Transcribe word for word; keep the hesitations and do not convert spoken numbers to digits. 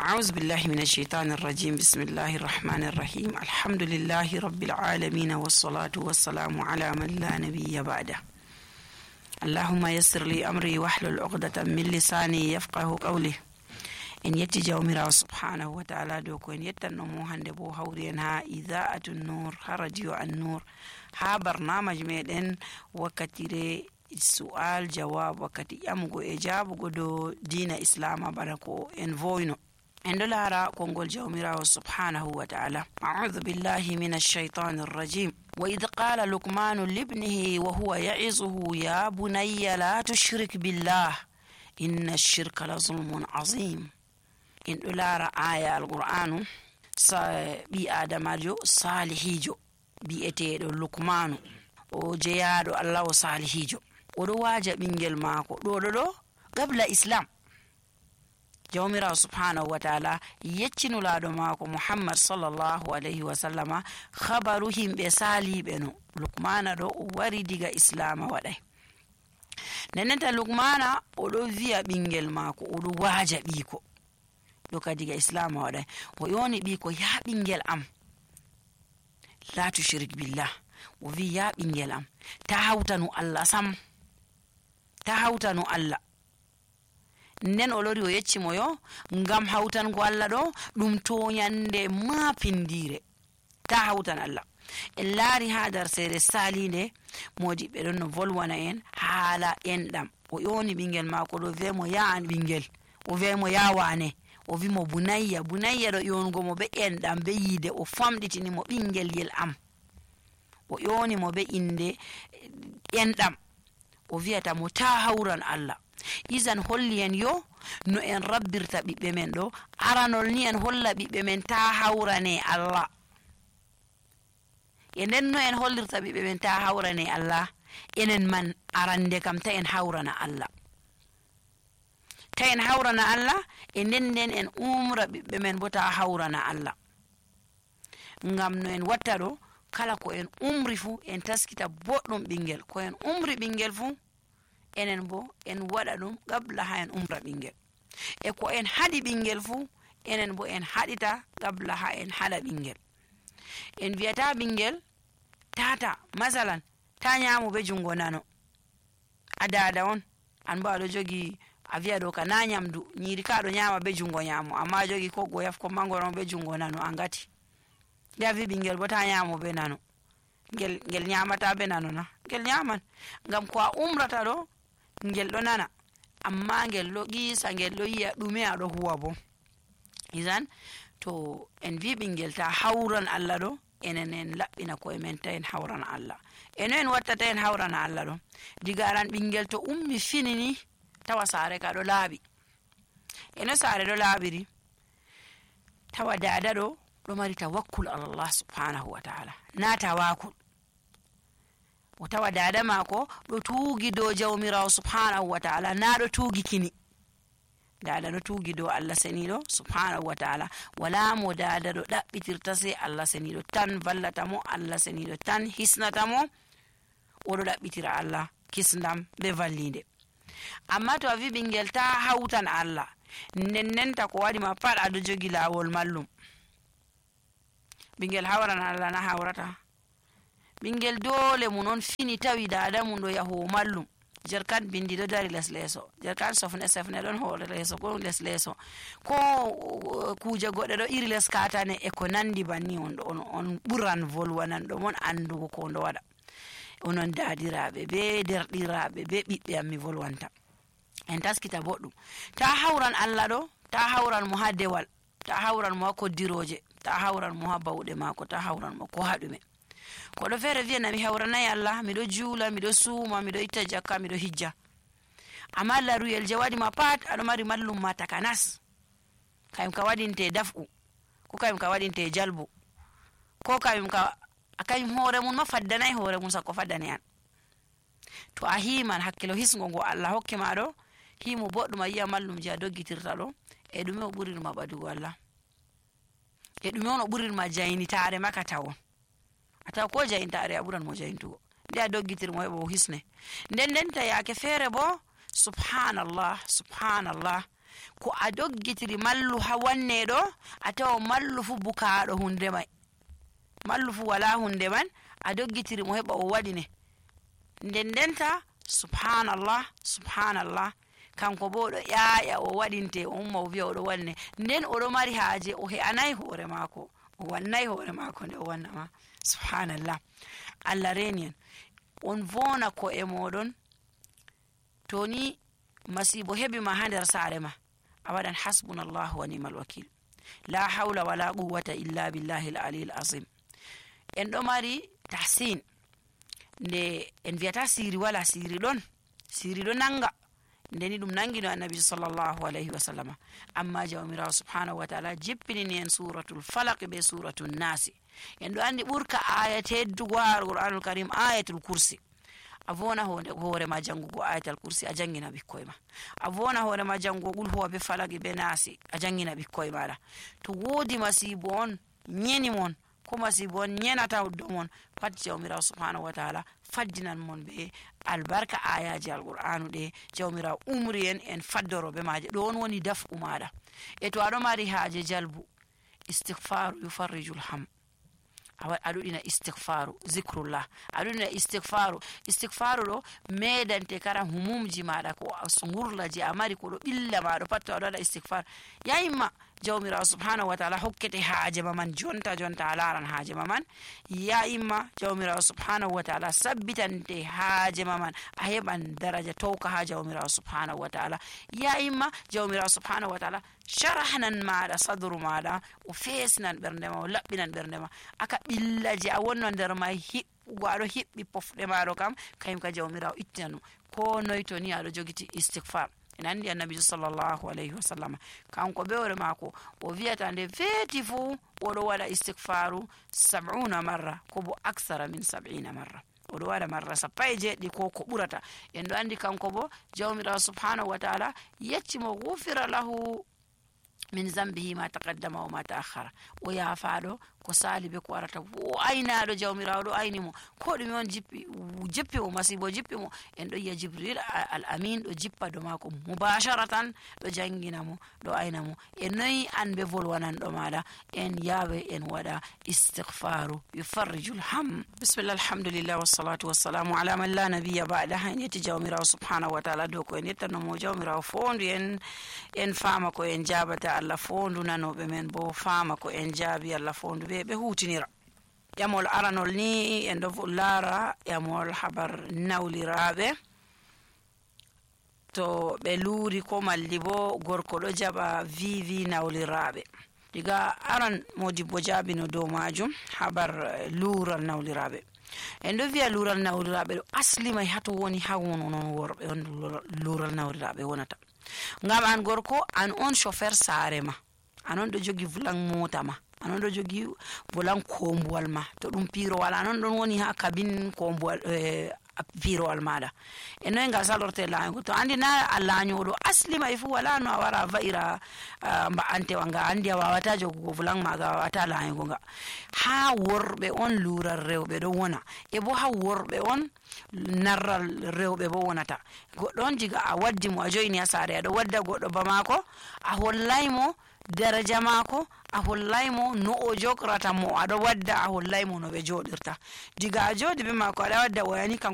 أعوذ بالله من الشيطان الرجيم. بسم الله الرحمن الرحيم. الحمد لله رب العالمين والصلاة والسلام على من لا نبي بعده. اللهم يسر لي أمري واحلل عقدة من لساني يفقه قولي. إن يتجاو مرا سبحانه وتعالى دوكو إن يتنمو هندبو هورينها إذاءة النور هرجيو النور ها برنامج ميدن وكتيري سؤال جواب وكتي يمغو إجابة دو دين إسلام بركو إن فوينو إن دولارا كونغول جوميرا سبحانه وتعالى. أعوذ بالله من الشيطان الرجيم. وإذ قال لقمان لابنه وهو يعظه يا بني لا تشرك بالله إن الشرك لظلم عظيم. إن دولارا آية القرآن بي آدم جو صالحيجو بي إتيدو لقمان o jeyaado Allah o salihijo odo waja bingel mako do do do qabla islam. jawmira subhanahu wa ta'ala yeccinu laado mako Muhammad sallallahu alaihi wa sallama khabaru himbe salibe no Luqmana do wari diga islam wadai nenenta Luqmana odo wiya bingel mako odo waja biko do ka diga islam wadai o yoni biko ya bingel am la tushrik billah o wi ya ɓingel am ta hawtanu Allah sam ta hawtanu Allah nden o lori o yeccimo yo ngam hawtango Allah ɗo ɗum toñande ma pindire ta hawtan Allah. en laari ha dar sere salinde modi ɓe ɗon no volwana en haala enɗam o yoni ɓingel mako ɗo wemo ya an ɓingel o wemo ya wane o wimo bunayya bunayya ɗo yonugo mo be enɗam be yiide o famɗitini mo ɓingel yel am o yoni mo be inde enɗam o wiyata mo ta hawran Allah. izan holli en yo no en rabbirta ɓiɓɓe men ɗo aranol ni en holla ɓiɓɓe men ta hawrane Allah e nden no en hollirta ɓiɓɓe men ta hawrane Allah enen man arande kam ta en hawrana Allah ta en hawrana Allah e nden nden en umra ɓiɓɓe men bo ta hawrana Allah. ngam no en watta ɗo kala ko en umri fu en taskita boɗɗum ɓingel ko en umri ɓingel fu enen bo en waɗa ɗum qabla ha en umra ɓingel e ko en haɗi ɓingel fu enen bo en haɗita qabla ha en haɗa ɓingel. en wiyata ɓingel tata masalan ta nyamo be jungo nano a dada on an bo aɗo jogi a wiya ɗo ka na nyamdu nyiri ka ɗo nyama be jungo nyamo amma jogi ko goyaf ko mangoro be jungo nano a ngati nda wi ɓingel bo ta nyamo be nano ngel ngel nyamata be nano na ngel nyaman ngam ko a umrata ɗo ngel ɗo nana amma ngel ɗo qisa ngel ɗo yiya ɗume aɗo huwa bo. izan to en wi ɓingel ta hawran Allah ɗo enen en laɓɓina koye men ta en hawrana Allah. eno en wattata en hawrana Allah ɗo diga aran ɓingel to ummi finini tawa saare ka ɗo laaɓi eno saare ɗo laaɓiri tawa dada ɗo ɗo mari tawakkul ala Allah subhanahu wa ta'ala na tawakul o tawa dada mako ɗo tuugi dow jawmirawo subhanahu wa ta'ala na ɗo tuugi kini. dada ɗo tuugi dow Allah seniɗo subhanahu wa ta'ala wala mo dada ɗo ɗaɓɓitirta se Allah seniɗo tan vallata mo Allah seniɗo tan hisnata mo oɗo ɗaɓɓitira Allah kisndam be vallinde. amma to a wi ɓingel ta hawtan Allah nennenta ko waɗima pat aɗo jogi lawol mallum ɓingel hawrana Allah na hawrata ɓingel dole mu non fini tawi dada mum ɗo yahowo mallum jerkan bindi ɗo dari les leeso jerkan sofne sefne ɗon hoore leeso ko les leeso ko kuje goɗɗe ɗo iri les katane e ko nandi banni on ɗo on ɓuran volwanan ɗo mon andugo ko ndo waɗa onon dadiraɓe be derɗiraɓe be ɓiɓɓe am mi volwanta en taskita boɗɗum ta hawran Allah ɗo ta hawran mo ha dewal ta hawran mo ha koddiroje ta hawran mo ha bawɗe mako ta hawran mo ko haɗume ko ɗo fere wiya na mi hawranayi Allah miɗo juula miɗo suuma miɗo itta jakka miɗo hijja amma laruyel je waɗima pat aɗo mari mallum ma takanas kayum ka waɗinte daf'u ko kayum ka waɗinte jalbu ko kayum ka kayum hoore mum ma faddanayi hoore mum sakko faddani an to a himan hakkilo hisgo ngo Allah hokke ma ɗo himo boɗɗum a yiya mallum je a doggitirta ɗo e ɗume o ɓurirma ɓadugo Allah e ɗume on o ɓurirma jaynitare maka tawon a taw ko jayintare a ɓuran mo jayntugo nde a doggitirmo heɓa o hisne nden nden ta yaake feere bo subhanallah subhanallah ko a doggitiri mallu ha wanne ɗo a tawa mallu fu bukaɗo hunde mai mallu fu wala hunde man a doggitiri mo heɓa o waɗi ne nden denta subhanallah subhanallah kanko bo ɗo ƴaƴa o waɗinte o umma o wiya oɗo wanne nden oɗo mari haaje o he'anayi hoore maako o wannayi hoore maako nde o wannama subhanallah allah reni en on vona ko e moɗon to ni masibo heɓima ha nder saare ma a waɗan hasbunallahu wa ni'mal wakil la hawla wala quwwata illa billahi al aliyil azim en ɗo mari tahsin nde en wiyata siri wala siri ɗon siri ɗo nanga ndeni ɗum nangino annabi sallallahu alayhi wa sallam amma jawmirawo subhanahu wa ta'ala jippinini en suratul falaq be suratul nasi en ɗo andi ɓurka aya teddugo alqur'anul karim ayatul kursi a vona hoore ma jangugo ayatul kursi a jangina ɓikkoye ma a vona hoore ma jangugo qul huwa be falaki be nasi a jangina ɓikkoye maɗa to woodi masibo on ñeni mon ko masibo on ñenata do mon pat jawmirawo subhanahu wa ta'ala faddinan mon be albarka ayaji alqur'anu ɗe jawmirawo umri en en faddoroɓe maje ɗo on woni daf'u maɗa e to aɗo mari haaje jalbu istighfaru yufarrijul ham aɗuɗina istighfaru zikrullah aɗuɗina istighfaru istighfaru ɗo medante kara humumji maɗa ko gurla je a mari ko ɗo ɓilla maɗo pat to aɗo waɗa istighfar yayimma jawmirawo subhanahu wa ta'ala hokkete haaje ma man jonta jonta a laran haaje ma man ya imma jawmirawo subhanahu wa ta'ala sabbitante haaje ma man a heɓan daraja towka ha jawmirawo subhanahu wa ta'ala ya imma jawmirawo subhanahu wa ta'ala sharahnan maɗa sadru maɗa o fesnan ɓernde ma o laɓɓinan ɓernde ma aka ɓillaji a wonno nder ma hiɓɓugo aɗo hiɓɓi pofɗe maɗo kam kayum ka jawmirawo ittinan ɗum ko noy to ni aɗo jogiti istighfar en andi annabi sallallahu alayhi wa sallam kanko ɓe hoore maako o wiyata nde feeti fuu oɗo waɗa istighfaru sab'una marra ko bo aksara min sab'ina marra oɗo waɗa marra sappa e jeeɗɗi ko ko ɓurata en ɗo andi kanko bo jawmirawo subhanahu wa ta'ala yeccimo gufira lahu min zambihi ma taqaddama wa ma ta'akhkhara o yaafaɗo ko sali be ko warata o aynaɗo jawmirawo ɗo ayni mo ko ɗume on jippi jippi mo masibo jippi mo en ɗo yiya jibril al amin ɗo jippa do mako mubasharatan ɗo jangina mo ɗo ayna mo e noyi an ɓe volwanan ɗo maɗa en yaawe en waɗa istighfaru yufarrijul ham bismillah alhamdulillah wassalatu wassalamu ala man la nabiyya ba'da en yetti jawmirawo subhanahu wa ta'ala dow ko en yettanomo jawmirawo fondu en en faama ko en jabata allah fondu nanoɓe men bo faama ko en jaabi allah fondu ɓe ɓe hutinira ƴamol aranol ni en ɗo laara ƴamol habar nawliraɓe to ɓe luuri ko malli bo gorko ɗo jaɓa vivi nawliraɓe diga aran modibbo jaabino dow majum habar luural nawliraɓe en ɗo wiya luural nawliraɓe ɗo asli may hato woni ha wono non worɓe on luural nawliraɓe wonata ngam an gorko an on chauffeur saare ma anon ɗo jogi vulan mota ma anon ɗo jogi vulan kombuwal ma to ɗum pirowal anon ɗon woni ha kabin kombuwal pirowal maɗa e noy ngal salorte lañgo to andi na a lañoɗo asli may fu wala no a wara va'ira mba'antewa nga andi a wawata jogugo vulan maga a wawata lañgo nga ha worɓe on lural rewɓe ɗo wona e bo ha worɓe on narral rewɓe bo wonata goɗɗo on diga a waddi mo a joyini ha saare aɗo wadda goɗɗo ba mako a hollaymo daraja mako a hollaymo no o jograta mo aɗo wadda a hollaymo no ɓe joɗirta diga a joɗi be mako aɗa wadda o yani